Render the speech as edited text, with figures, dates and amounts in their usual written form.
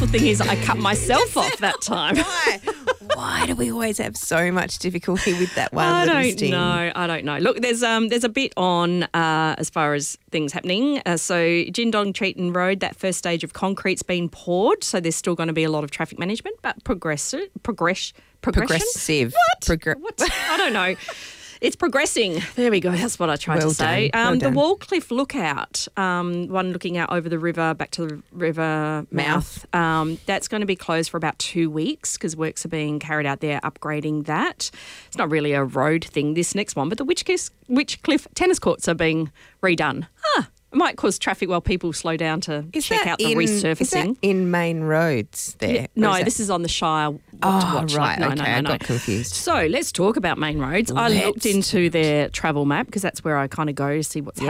The thing is, I cut myself off that time. Why do we always have so much difficulty with that one I little don't sting? know. I don't know. Look, there's a bit on as far as things happening. So Jindong Cheaton Road, that first stage of concrete's been poured, so there's still going to be a lot of traffic management, but progression. Progressive. What? I don't know. It's progressing. There we go. That's what I tried Well to say. done. Well the done. Wallcliffe Lookout, one looking out over the river back to the river mouth, that's going to be closed for about 2 weeks because works are being carried out there upgrading that. It's not really a road thing, this next one, but the Witchcliff tennis courts are being redone. It might cause traffic while people slow down to check out the resurfacing. Is that in main roads there? No, this is on the Shire. Watch. Right. No, I got confused. So let's talk about main roads. I looked into their travel map because that's where I kind of go to see what's